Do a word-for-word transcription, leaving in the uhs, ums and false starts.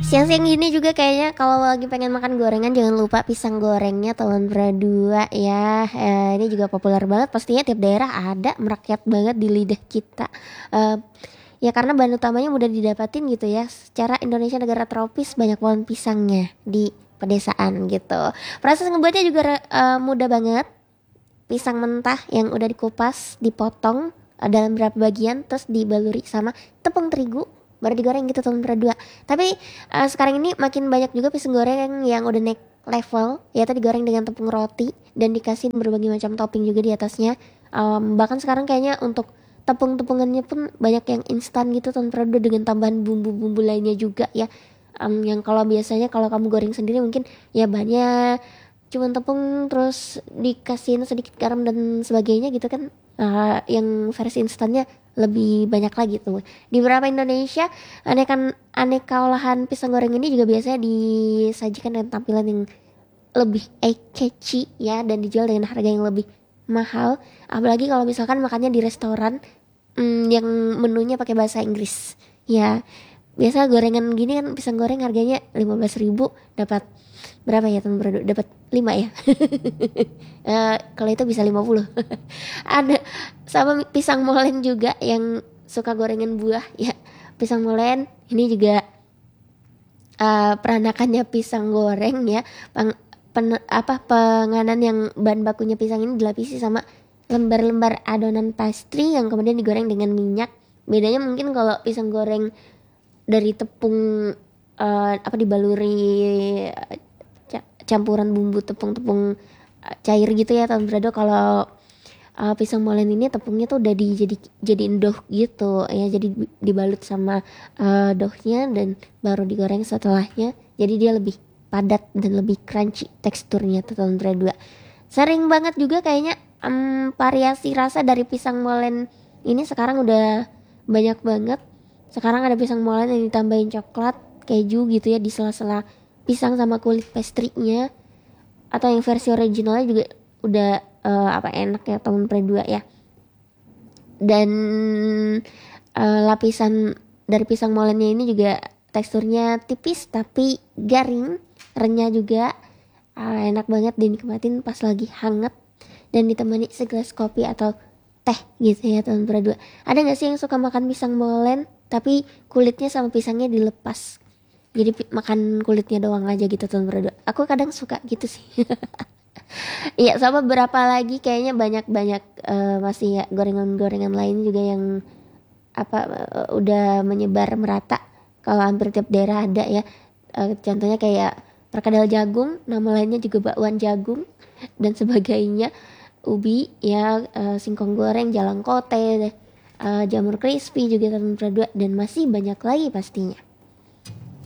Siang-siang gini juga kayaknya kalau lagi pengen makan gorengan jangan lupa pisang gorengnya tahun berdua ya. Eh, ini juga populer banget, pastinya tiap daerah ada, merakyat banget di lidah kita. Eh, ya karena bahan utamanya mudah didapatin gitu ya. Secara Indonesia negara tropis, banyak pohon pisangnya di pedesaan gitu. Proses ngebuatnya juga eh, mudah banget. Pisang mentah yang udah dikupas, dipotong eh, dalam beberapa bagian, terus dibaluri sama tepung terigu, baru digoreng gitu tahun berdua. Tapi uh, sekarang ini makin banyak juga pisang goreng yang, yang udah naik level, yaitu digoreng dengan tepung roti dan dikasih berbagai macam topping juga di atasnya. Um, bahkan sekarang kayaknya untuk tepung-tepungannya pun banyak yang instan gitu tahun berdua dengan tambahan bumbu-bumbu lainnya juga ya. Um, yang kalau biasanya kalau kamu goreng sendiri mungkin ya banyak cuman tepung terus dikasihin sedikit garam dan sebagainya gitu kan. Uh, yang versi instannya lebih banyak lagi tuh. Di beberapa Indonesia aneka aneka olahan pisang goreng ini juga biasanya disajikan dengan tampilan yang lebih eye catchy ya, dan dijual dengan harga yang lebih mahal. Apalagi kalau misalkan makannya di restoran hmm, yang menunya pakai bahasa Inggris ya. Biasa gorengan gini kan, pisang goreng harganya lima belas ribu dapat berapa ya teman berdua, dapat lima ya. uh, kalau itu bisa lima puluh. Ada sama pisang molen juga yang suka gorengan buah ya. Pisang molen ini juga uh, peranakannya pisang goreng ya. Peng, pen, apa penganan yang bahan bakunya pisang ini dilapisi sama lembar-lembar adonan pastry yang kemudian digoreng dengan minyak. Bedanya mungkin kalau pisang goreng dari tepung uh, apa dibaluri uh, campuran bumbu tepung-tepung uh, cair gitu ya tahun berado. Kalau uh, pisang molen ini tepungnya tuh udah di jadi jadiin dough gitu ya, jadi dibalut sama uh, doughnya dan baru digoreng setelahnya, jadi dia lebih padat dan lebih crunchy teksturnya tuh tahun berdua. Sering banget juga kayaknya um, variasi rasa dari pisang molen ini sekarang udah banyak banget. Sekarang ada pisang molen yang ditambahin coklat, keju gitu ya di sela-sela pisang sama kulit pastry-nya. Atau yang versi originalnya juga udah uh, apa enak ya tahun berdua ya. Dan uh, lapisan dari pisang molennya ini juga teksturnya tipis tapi garing, renyah juga. Uh, enak banget dinikmatin pas lagi hangat dan ditemani segelas kopi atau teh gitu ya tahun berdua. Ada gak sih yang suka makan pisang molen tapi kulitnya sama pisangnya dilepas, jadi pi- makan kulitnya doang aja gitu tahun berdua? Aku kadang suka gitu sih. Iya, sama beberapa lagi kayaknya banyak-banyak uh, masih ya gorengan-gorengan lain juga yang apa uh, udah menyebar merata. Kalau hampir tiap daerah ada ya. Uh, contohnya kayak perkedel jagung, nama lainnya juga bakwan jagung dan sebagainya. Ubi ya, uh, singkong goreng, jalang kote, uh, jamur crispy juga tahun berdua, dan masih banyak lagi pastinya.